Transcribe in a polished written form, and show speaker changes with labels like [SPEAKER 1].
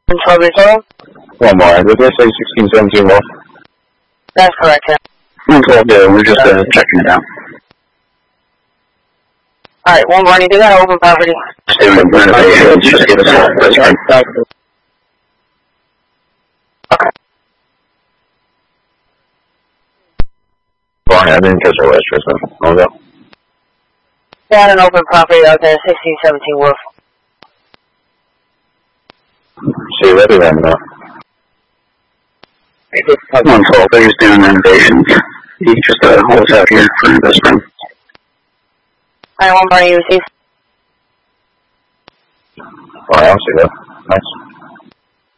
[SPEAKER 1] One more. Did they say 1617 Wolf?
[SPEAKER 2] That's correct, yeah.
[SPEAKER 1] 112, yeah, we're just checking it out.
[SPEAKER 2] Alright, one more. You do that open property.
[SPEAKER 1] Stay with renovations, just give us a that's right. Okay. Barney, I didn't catch your last first one. Hold up.
[SPEAKER 2] Down an open property out there, 1617 Wolf.
[SPEAKER 1] See, ready then, though. 112, they're just doing renovations. He just holds out here for investment.
[SPEAKER 2] Alright, one more. You receive.
[SPEAKER 1] Alright, I'll see that. Thanks.